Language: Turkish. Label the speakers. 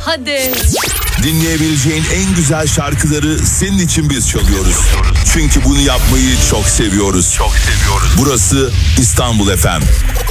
Speaker 1: hadi.
Speaker 2: Dinleyebileceğin en güzel şarkıları senin için biz çalıyoruz. Çünkü bunu yapmayı çok seviyoruz. Burası İstanbul FM.